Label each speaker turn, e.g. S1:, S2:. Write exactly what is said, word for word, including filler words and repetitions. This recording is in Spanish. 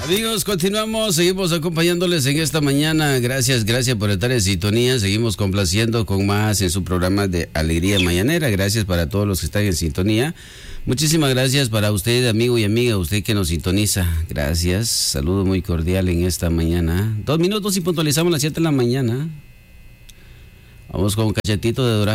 S1: Amigos, continuamos, seguimos acompañándoles en esta mañana. Gracias, gracias por estar en sintonía. Seguimos complaciendo con más en su programa de Alegría Mañanera. Gracias para todos los que están en sintonía. Muchísimas gracias para usted, amigo y amiga, usted que nos sintoniza. Gracias, saludo muy cordial en esta mañana. Dos minutos y puntualizamos las siete de la mañana. Vamos con un cachetito de Durazno.